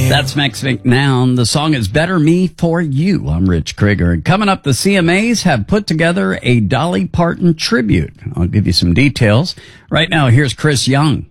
That's Max McNown. The song is Better Me for You. I'm Rich Krieger. And coming up, the CMAs have put together a Dolly Parton tribute. I'll give you some details. Right now, here's Chris Young.